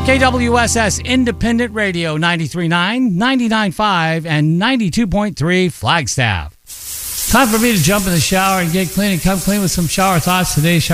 KWSS Independent Radio, 93.9, 99.5, and 92.3 Flagstaff. Time for me to jump in the shower and get clean and come clean with some shower thoughts. Today's shower